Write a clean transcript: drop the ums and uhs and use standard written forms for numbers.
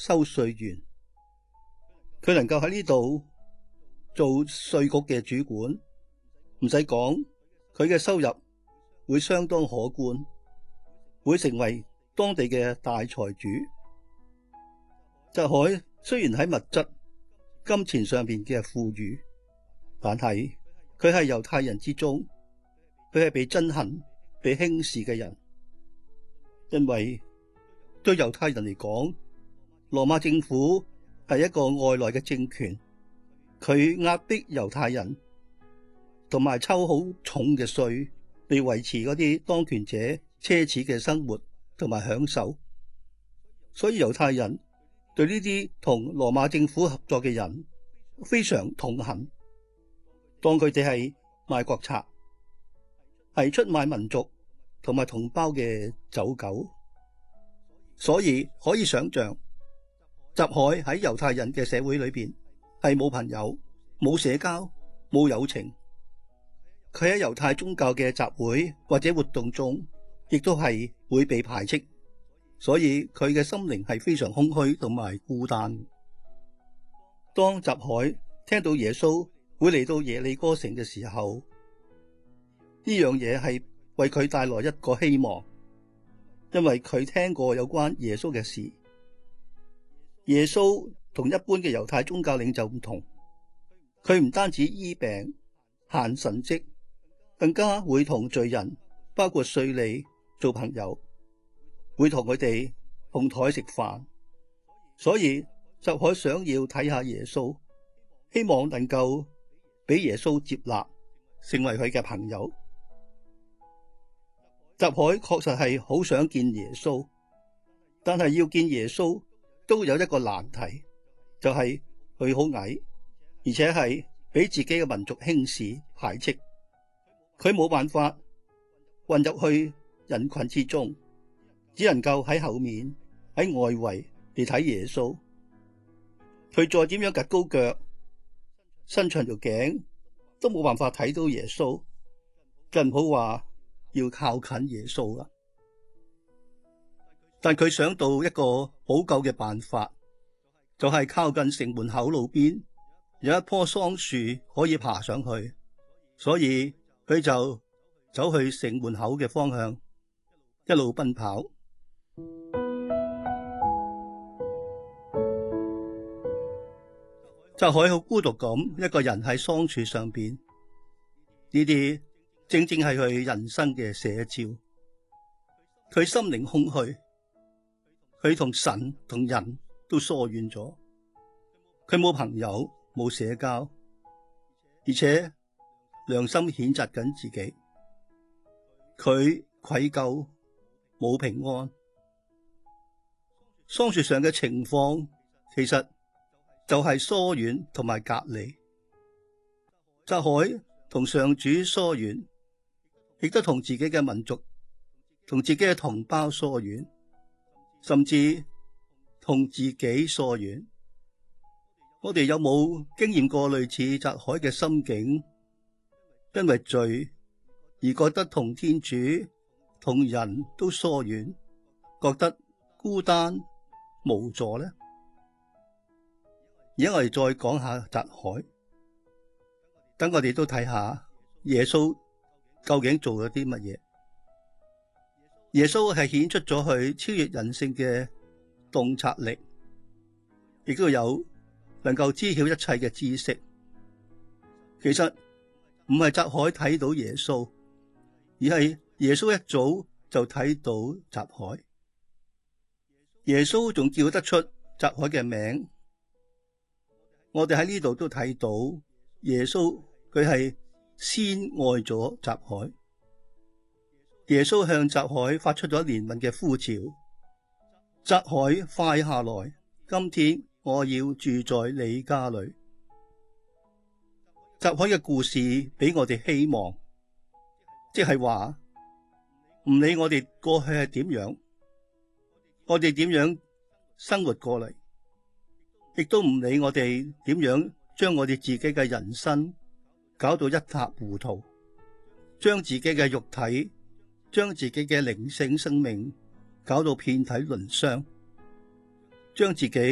收稅員，佢能夠喺呢度做稅局嘅主管，唔使講，佢嘅收入會相當可觀，會成為當地嘅大財主。匝凱雖然喺物質、金錢上面嘅富裕，但係佢係猶太人之中，佢係被憎恨、被輕視嘅人，因為對猶太人嚟講，羅馬政府係一個外來嘅政權，佢壓迫猶太人，同埋抽好重嘅稅嚟維持嗰啲當權者奢侈嘅生活同埋享受。所以猶太人對呢啲同羅馬政府合作嘅人非常痛恨，當佢哋係賣國賊，係出賣民族同埋同胞嘅走狗。所以可以想象，匝凱喺猶太人嘅社會裏邊係冇朋友、冇社交、冇友情。佢喺猶太宗教嘅集會或者活動中，亦都係會被排斥。所以佢嘅心靈係非常空虛同埋孤單。當匝凱聽到耶穌會嚟到耶利哥城嘅時候，呢樣嘢係為佢帶來一個希望，因為佢聽過有關耶穌嘅事。耶穌同一般嘅猶太宗教領袖唔同，佢唔單止醫病、行神蹟，更加會同罪人，包括稅吏做朋友，會同佢哋同台食飯。所以匝凱想要睇下耶穌，希望能夠俾耶穌接納，成為佢嘅朋友。匝凱確實係好想見耶穌，但係要見耶穌都有一個難題，就係佢好矮，而且係俾自己嘅民族輕視排斥，佢冇辦法混入去人群之中，只能夠喺後面喺外圍嚟睇耶穌。佢再點樣趷高腳伸長條頸都冇辦法睇到耶穌，更唔好話要靠近耶穌啦。但佢想到一個補救嘅辦法，就係靠近城門口路邊有一棵桑樹可以爬上去，所以佢就走去城門口嘅方向，一路奔跑。匝凱好孤獨咁一個人喺桑樹上邊，呢啲正正係佢人生嘅寫照。佢心靈空虛，佢同神同人都疏遠咗，佢冇朋友冇社交，而且良心譴責緊自己，佢愧疚冇平安。桑樹上嘅情況其實就係疏遠同埋隔離。匝凱同上主疏遠，亦都同自己嘅民族、同自己嘅同胞疏遠，甚至同自己疏遠。我哋有冇經驗過類似匝凱嘅心境？因為罪而覺得同天主、同人都疏遠，覺得孤單無助呢？而家我哋再講下匝凱，等我哋都睇下耶穌究竟做咗啲乜嘢。耶穌係顯出咗佢超越人性嘅洞察力，亦都有能夠知曉一切嘅知識。其實唔係匝凱睇到耶穌，而係耶穌一早就睇到匝凱。耶穌仲叫得出匝凱嘅名。我哋喺呢度都睇到耶穌佢係先愛咗匝凱。耶穌向匝凱發出咗憐憫嘅呼召：匝凱快下來，今天我要住在你家裏。匝凱嘅故事俾我哋希望，即係話唔理我哋過去係點樣，我哋點樣生活過嚟，亦都唔理我哋點樣將我哋自己嘅人生搞到一塌糊塗，將自己嘅肉體、將自己嘅靈性生命搞到遍體鱗傷，將自己